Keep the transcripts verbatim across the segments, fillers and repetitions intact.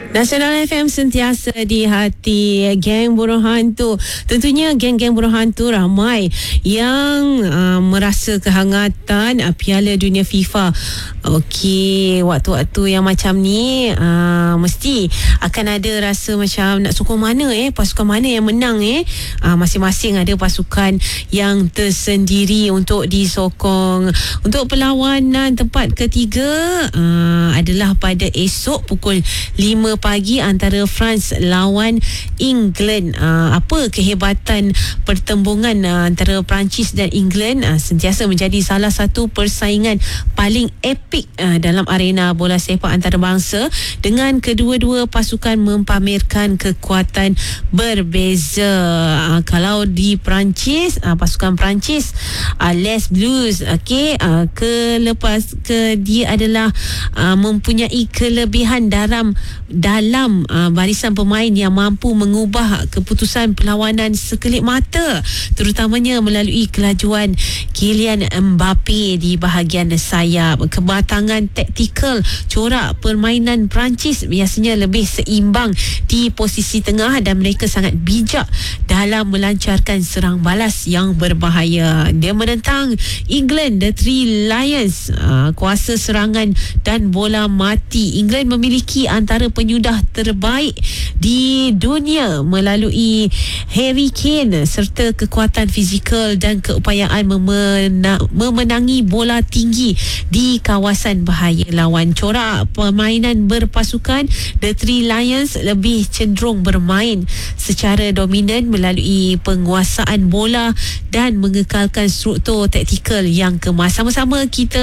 Nasional F M sentiasa di hati geng burung hantu. Tentunya geng-geng burung hantu ramai yang uh, merasa kehangatan uh, Piala Dunia FIFA. Okey, waktu-waktu yang macam ni uh, mesti akan ada rasa macam nak sokong mana eh, pasukan mana yang menang eh. Uh, masing-masing ada pasukan yang tersendiri untuk disokong. Untuk perlawanan tempat ketiga uh, adalah pada esok pukul lima pagi antara France lawan England. Uh, apa kehebatan pertembungan uh, antara Perancis dan England uh, sentiasa menjadi salah satu persaingan paling epik uh, dalam arena bola sepak antarabangsa, dengan kedua-dua pasukan mempamerkan kekuatan berbeza. Uh, kalau di Perancis, uh, pasukan Perancis uh, Les Blues, okey, uh, kelepas ke dia adalah uh, mempunyai kelebihan dalam dalam uh, barisan pemain yang mampu mengubah keputusan perlawanan sekelip mata, terutamanya melalui kelajuan Kylian Mbappe di bahagian sayap. Kematangan taktikal corak permainan Perancis biasanya lebih seimbang di posisi tengah, dan mereka sangat bijak dalam melancarkan serang balas yang berbahaya. Dia menentang England, The Three Lions, uh, kuasa serangan dan bola mati. England memiliki antara penyudah terbaik di dunia melalui Harry Kane serta kekuatan fizikal dan keupayaan memena- memenangi bola tinggi di kawasan bahaya lawan. Corak permainan berpasukan, The Three Lions lebih cenderung bermain secara dominan melalui penguasaan bola dan mengekalkan struktur taktikal yang kemas. Sama-sama kita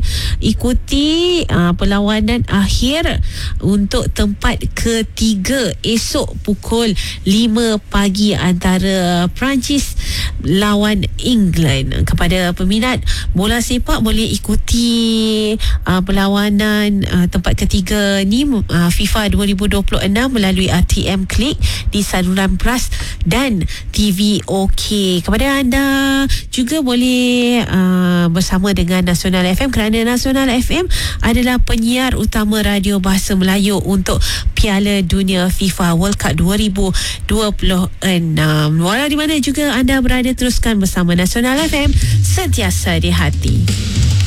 ikuti uh, perlawanan akhir untuk tempat ketiga esok pukul lima pagi antara Perancis lawan England. Kepada peminat bola sepak, boleh ikuti uh, perlawanan uh, tempat ketiga ni uh, FIFA dua ribu dua puluh enam melalui R T M Klik di saluran Plus dan T V OK. Kepada anda juga boleh uh, bersama dengan Nasional F M, kerana Nasional F M adalah penyiar utama radio bahasa Melayu untuk Piala Dunia FIFA World Cup dua ribu dua puluh enam. Walau di mana juga anda berada, teruskan bersama Nasional F M, sentiasa di hati.